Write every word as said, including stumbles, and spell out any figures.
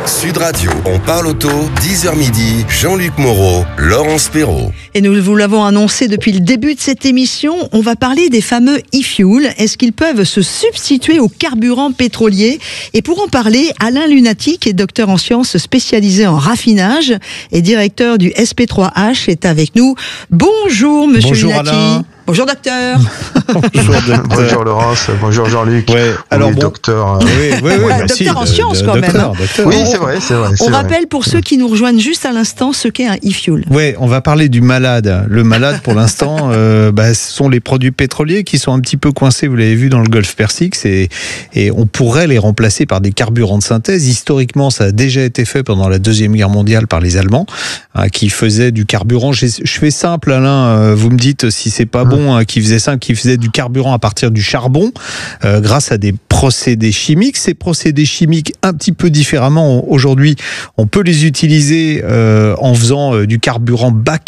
Sud Radio, on parle auto, dix heures midi, Jean-Luc Moreau, Laurence Perrault. Et nous vous l'avons annoncé depuis le début de cette émission, on va parler des fameux e-fuels. Est-ce qu'ils peuvent se substituer aux carburants pétroliers? Et pour en parler, Alain Lunati, qui est docteur en sciences spécialisé en raffinage et directeur du S P trois H, est avec nous. Bonjour Monsieur Bonjour Lunati. Alain. Bonjour docteur. Bonjour, docteur. Bonjour Laurence, bonjour Jean-Luc. Ouais, alors oui, bon, docteur. Oui, oui, oui, Ouais, bah docteur si, en de- sciences, de- quand même, docteur, hein. docteur. Oui, On- c'est vrai, c'est vrai. On c'est rappelle pour ceux qui nous rejoignent juste à l'instant ce qu'est un e-fuel. Ouais, on va parler du malade. Le malade, pour l'instant, euh, bah, ce sont les produits pétroliers qui sont un petit peu coincés, vous l'avez vu, dans le Golfe Persique, et, et on pourrait les remplacer par des carburants de synthèse. Historiquement, ça a déjà été fait pendant la Deuxième Guerre mondiale par les Allemands, hein, qui faisaient du carburant. Je je fais simple, Alain, euh, vous me dites si c'est pas bon, hein, qui faisaient ça, qui faisaient du carburant à partir du charbon, euh, grâce à des procédés chimiques. Ces procédés chimiques, un petit peu différemment, aujourd'hui, on peut les utiliser euh, en faisant euh, du carburant bas